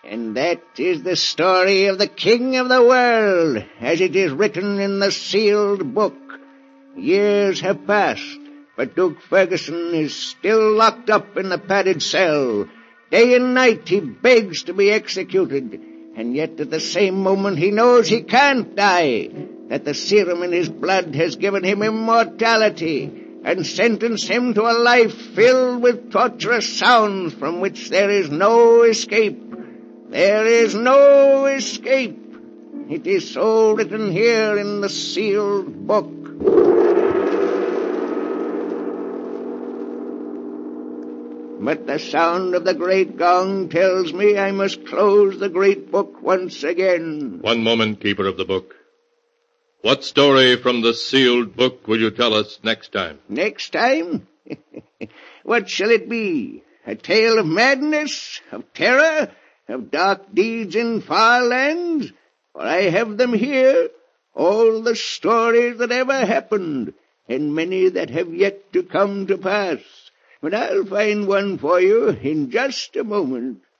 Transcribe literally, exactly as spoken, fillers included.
And that is the story of the King of the World, as it is written in the sealed book. Years have passed, but Duke Ferguson is still locked up in the padded cell. Day and night he begs to be executed, and yet at the same moment he knows he can't die, that the serum in his blood has given him immortality and sentenced him to a life filled with torturous sounds from which there is no escape. There is no escape. It is so written here in the sealed book. But the sound of the great gong tells me I must close the great book once again. One moment, keeper of the book. What story from the sealed book will you tell us next time? Next time? What shall it be? A tale of madness, of terror, of dark deeds in far lands? For I have them here, all the stories that ever happened, and many that have yet to come to pass. But I'll find one for you in just a moment.